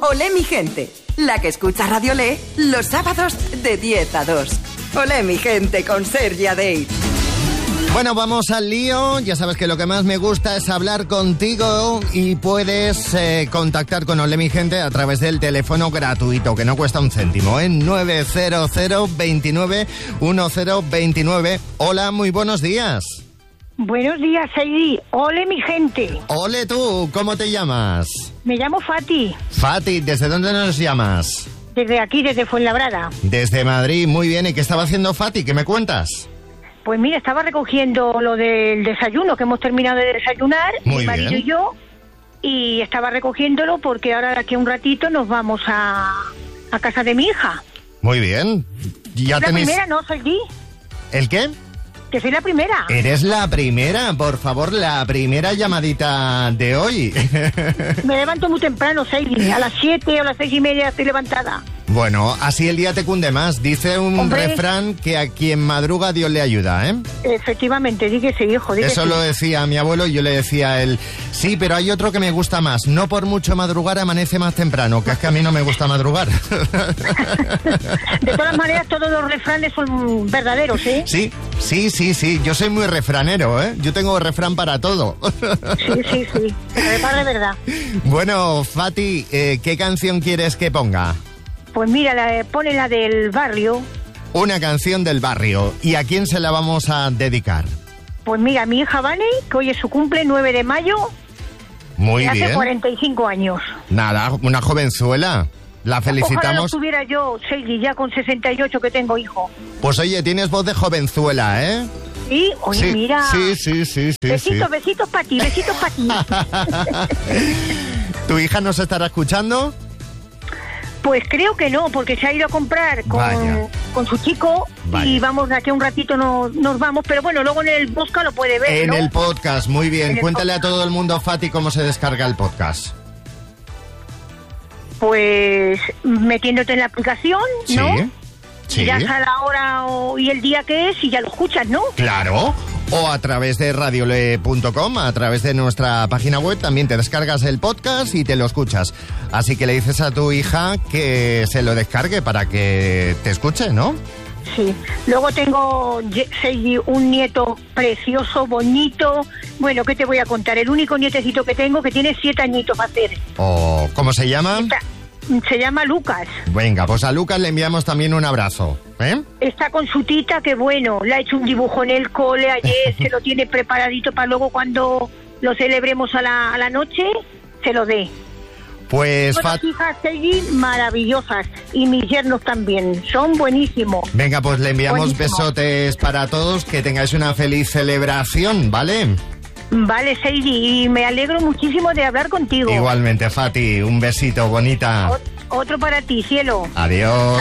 Olé mi gente, la que escucha Radio Olé los sábados de 10 a 2. Olé mi gente con Sergi Adey. Bueno, vamos al lío. Ya sabes que lo que más me gusta es hablar contigo y puedes contactar con Olé mi gente a través del teléfono gratuito, que no cuesta un céntimo, 900 29 1029. Hola, muy buenos días. Buenos días, Heidi. Ole, mi gente. Ole tú, ¿cómo te llamas? Me llamo Fati. Fati, ¿desde dónde nos llamas? Desde aquí, desde Fuenlabrada. Desde Madrid, muy bien. ¿Y qué estaba haciendo Fati? ¿Qué me cuentas? Pues mira, estaba recogiendo lo del desayuno, que hemos terminado de desayunar, mi marido y yo, y estaba recogiéndolo porque ahora de aquí a un ratito nos vamos a casa de mi hija. Muy bien. ¿Ya la tenéis... primera, ¿no, Sergi? ¿El qué? Que soy la primera. Eres la primera, por favor, la primera llamadita de hoy. Me levanto muy temprano, Sergi, a las 7 o a las 6:30 estoy levantada. Bueno, así el día te cunde más. Dice un refrán que a quien madruga Dios le ayuda, ¿eh? Efectivamente, dígese, hijo, dígese. Eso lo decía mi abuelo y yo le decía a él, sí, pero hay otro que me gusta más. No por mucho madrugar amanece más temprano, que es que a mí no me gusta madrugar. De todas maneras, todos los refranes son verdaderos, ¿eh? Sí. Yo soy muy refranero, ¿eh? Yo tengo refrán para todo. Sí. Refrán de verdad. Bueno, Fati, ¿qué canción quieres que ponga? Pues mira, pone la del barrio. Una canción del barrio. ¿Y a quién se la vamos a dedicar? Pues mira, mi hija Vane, que hoy es su cumple, 9 de mayo. Muy bien. Hace 45 años. Nada, una jovenzuela. La felicitamos. Ojalá lo tuviera yo, Sergi, ya con 68 que tengo hijo. Pues oye, tienes voz de jovenzuela, ¿eh? Sí, oye, sí, mira. Sí. Besitos para ti, besitos para ti. ¿Tu hija nos estará escuchando? Pues creo que no, porque se ha ido a comprar con su chico. Vaya. Y vamos, de aquí a un ratito nos vamos, pero bueno, luego en el podcast lo puede ver, ¿no? En el podcast, muy bien. Cuéntale a todo el mundo, Fati, cómo se descarga el podcast. Pues metiéndote en la aplicación, ¿no? Sí. Ya a la hora y el día que es y ya lo escuchas, ¿no? Claro. O a través de radiole.com, a través de nuestra página web, también te descargas el podcast y te lo escuchas. Así que le dices a tu hija que se lo descargue para que te escuche, ¿no? Sí. Luego tengo un nieto precioso, bonito. Bueno, ¿qué te voy a contar? El único nietecito que tengo que tiene 7 añitos a hacer. Oh, ¿cómo se llama? Se llama Lucas. Venga, pues a Lucas le enviamos también un abrazo, ¿eh? Está con su tita, que bueno, le ha hecho un dibujo en el cole ayer, se lo tiene preparadito para luego cuando lo celebremos a la noche, se lo dé. Pues las hijas seguir maravillosas y mis yernos también, son buenísimos. Venga, pues le enviamos besotes para todos, que tengáis una feliz celebración, ¿vale? Vale, Seidi, y me alegro muchísimo de hablar contigo. Igualmente, Fati, un besito, bonita. Otro para ti, cielo. Adiós.